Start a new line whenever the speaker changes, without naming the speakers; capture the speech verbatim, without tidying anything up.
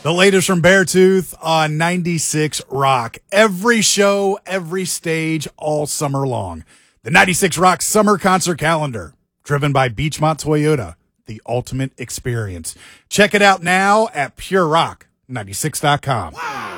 The latest from Beartooth on ninety-six Rock. Every show, every stage, all summer long. The ninety-six Rock Summer Concert Calendar, driven by Beachmont Toyota, the ultimate experience. Check it out now at pure rock ninety-six dot com. Wow.